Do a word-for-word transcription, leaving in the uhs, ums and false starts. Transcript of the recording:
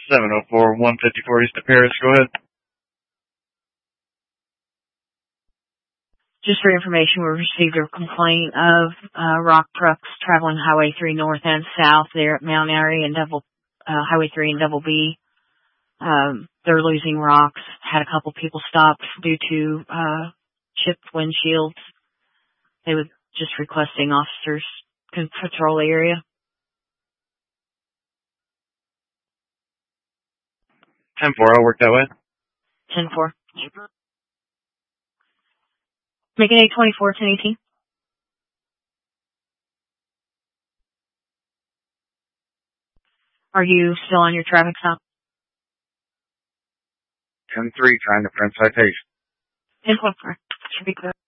seven oh four, one fifty-four East of Paris. Go ahead. Just for information, we received a complaint of uh, rock trucks traveling Highway three north and south there at Mount Airy and Double uh, Highway three and Double B. Um, they're losing rocks. Had a couple people stopped due to uh, chipped windshields. They were just requesting officers can patrol the area. ten four, I'll work that way. ten four. Making eight twenty-four, ten eighteen. Are you still on your traffic stop? ten three, trying to print citation. ten four. Should be clear.